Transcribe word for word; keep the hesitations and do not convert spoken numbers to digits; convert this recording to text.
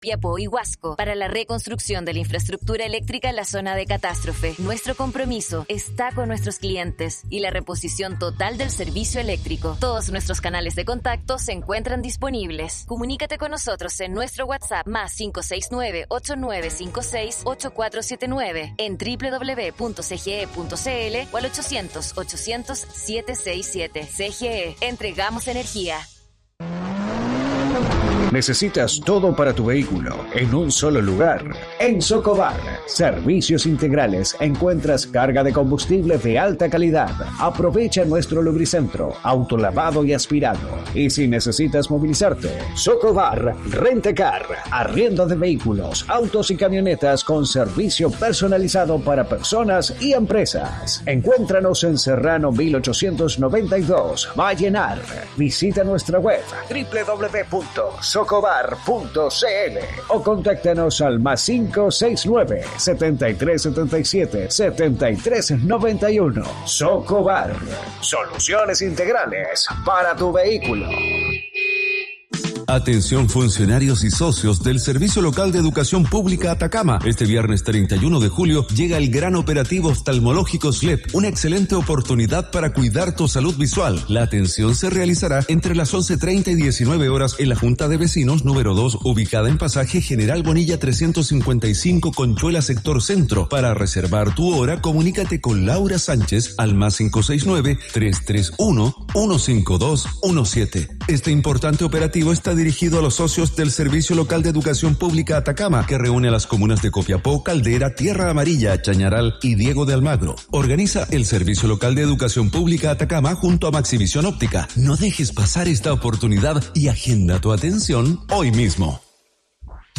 Copiapó y Huasco para la reconstrucción de la infraestructura eléctrica en la zona de catástrofe. Nuestro compromiso está con nuestros clientes y la reposición total del servicio eléctrico. Todos nuestros canales de contacto se encuentran disponibles. Comunícate con nosotros en nuestro WhatsApp más cinco seis nueve, ocho nueve cinco seis, ocho cuatro siete nueve, en doble u doble u doble u punto c g e punto c l o al ochocientos, ochocientos, siete seis siete. C G E, entregamos energía. Necesitas todo para tu vehículo en un solo lugar. En Socobar, servicios integrales, encuentras carga de combustible de alta calidad. Aprovecha nuestro lubricentro, autolavado y aspirado. Y si necesitas movilizarte, Socobar, Rentecar, arriendo de vehículos, autos y camionetas con servicio personalizado para personas y empresas. Encuéntranos en Serrano mil ochocientos noventa y dos, Vallenar. Visita nuestra web doble u doble u doble u punto socobar punto c l o contáctanos al más cinco seis nueve, setenta y tres setenta y siete, setenta y tres noventa y uno. Socobar, soluciones integrales para tu vehículo. Atención funcionarios y socios del Servicio Local de Educación Pública Atacama. Este viernes treinta y uno de julio llega el gran operativo oftalmológico S L E P, una excelente oportunidad para cuidar tu salud visual. La atención se realizará entre las once treinta y diecinueve horas en la Junta de Vecinos número dos, ubicada en Pasaje General Bonilla trescientos cincuenta y cinco, Conchuela, sector centro. Para reservar tu hora, comunícate con Laura Sánchez al más cinco seis nueve, tres tres uno, uno cinco dos uno siete. Este importante operativo está dirigido a los socios del Servicio Local de Educación Pública Atacama, que reúne a las comunas de Copiapó, Caldera, Tierra Amarilla, Chañaral y Diego de Almagro. Organiza el Servicio Local de Educación Pública Atacama junto a Maxivisión Óptica. No dejes pasar esta oportunidad y agenda tu atención hoy mismo.